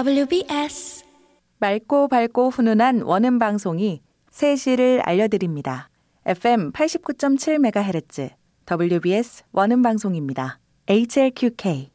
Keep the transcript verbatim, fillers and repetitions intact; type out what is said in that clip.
더블유비에스 맑고 밝고 훈훈한 원음 방송이 새 시를 알려드립니다. 에프엠 팔십구 점 칠 메가헤르츠 더블유비에스 원음 방송입니다. 에이치엘큐케이